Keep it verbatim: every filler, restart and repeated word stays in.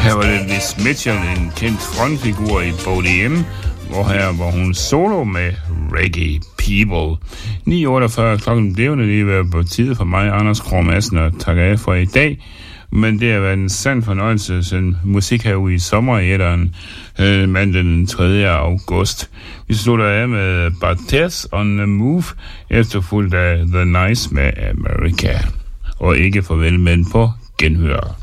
Her var det Liz Mitchell, en kendt frontfigur i Bo D M, hvor her var hun solo med Reggae People. ni otteogfyrre klokken blev det lige været på tide for mig, Anders Krog Madsen, og takker af for i dag. Men det har været en sand fornøjelse, sådan musik herude i sommer i etteren, øh, mandag den tredje august. Vi slutter af med Barthez on the Move, efterfulgt af The Nice med America. Og ikke farvel, men på genhør.